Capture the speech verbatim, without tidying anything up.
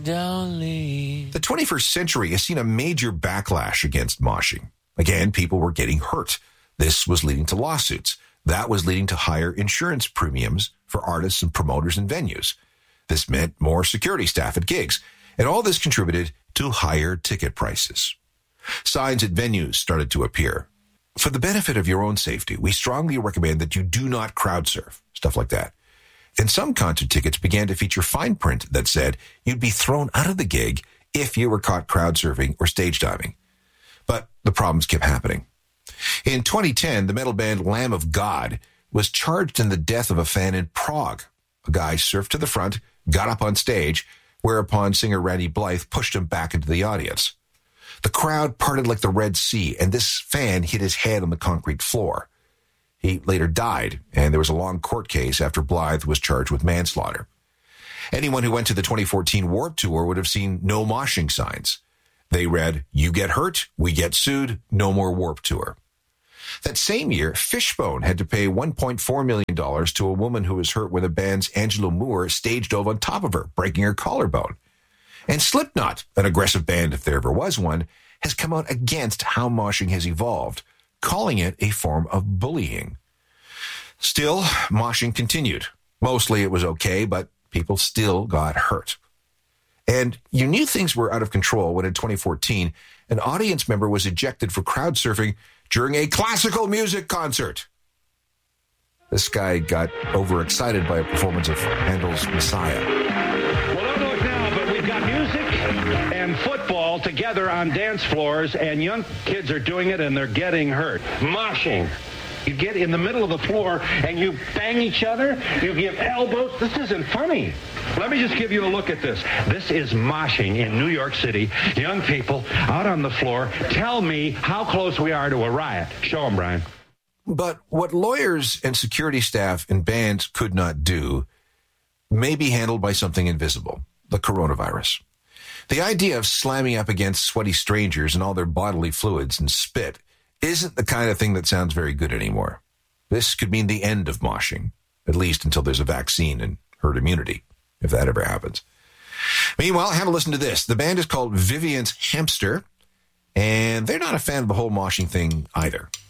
don't leave. The twenty-first century has seen a major backlash against moshing. Again, people were getting hurt. This was leading to lawsuits. That was leading to higher insurance premiums for artists and promoters and venues. This meant more security staff at gigs. And all this contributed to higher ticket prices. Signs at venues started to appear. For the benefit of your own safety, we strongly recommend that you do not crowd surf, stuff like that. And some concert tickets began to feature fine print that said you'd be thrown out of the gig if you were caught crowd surfing or stage diving. But the problems kept happening. In twenty ten, the metal band Lamb of God was charged in the death of a fan in Prague. A guy surfed to the front, got up on stage, whereupon singer Randy Blythe pushed him back into the audience. The crowd parted like the Red Sea, and this fan hit his head on the concrete floor. He later died, and there was a long court case after Blythe was charged with manslaughter. Anyone who went to the twenty fourteen Warped Tour would have seen no moshing signs. They read, "You get hurt, we get sued, no more Warped Tour." That same year, Fishbone had to pay one point four million dollars to a woman who was hurt when the band's Angelo Moore stage dove on top of her, breaking her collarbone. And Slipknot, an aggressive band if there ever was one, has come out against how moshing has evolved, calling it a form of bullying. Still, moshing continued. Mostly it was okay, but people still got hurt. And you knew things were out of control when in twenty fourteen, an audience member was ejected for crowd surfing during a classical music concert. This guy got overexcited by a performance of Handel's Messiah. Well, don't look now, but we've got music and football together on dance floors, and young kids are doing it, and they're getting hurt. Moshing. You get in the middle of the floor, and you bang each other. You give elbows. This isn't funny. Let me just give you a look at this. This is moshing in New York City. Young people out on the floor. Tell me how close we are to a riot. Show them, Brian. But what lawyers and security staff in bands could not do may be handled by something invisible, the coronavirus. The idea of slamming up against sweaty strangers and all their bodily fluids and spit isn't the kind of thing that sounds very good anymore. This could mean the end of moshing, at least until there's a vaccine and herd immunity, if that ever happens. Meanwhile, have a listen to this. The band is called Vivian's Hamster, and they're not a fan of the whole moshing thing either.